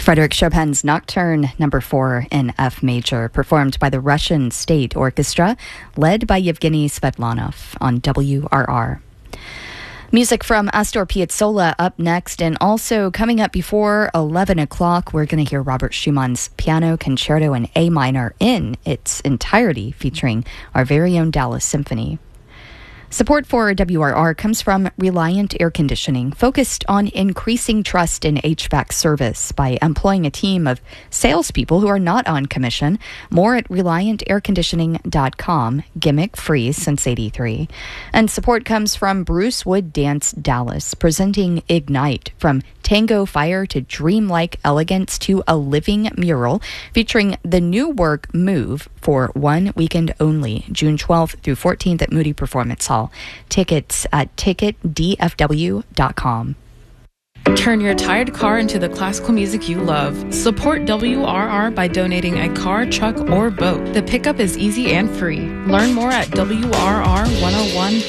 Frédéric Chopin's Nocturne No. 4 in F major, performed by the Russian State Orchestra, led by Yevgeny Svetlanov on WRR. Music from Astor Piazzolla up next, and also coming up before 11 o'clock, we're going to hear Robert Schumann's Piano Concerto in A minor in its entirety, featuring our very own Dallas Symphony. Support for WRR comes from Reliant Air Conditioning, focused on increasing trust in HVAC service by employing a team of salespeople who are not on commission. More at ReliantAirConditioning.com, gimmick free since '83. And support comes from Bruce Wood Dance Dallas, presenting Ignite, from tango fire to dreamlike elegance to a living mural, featuring the new work Move for 1 weekend only, June 12th through 14th at Moody Performance Hall. Tickets at ticketdfw.com. Turn your tired car into the classical music you love. Support WRR by donating a car, truck, or boat. The pickup is easy and free. Learn more at WRR101.com.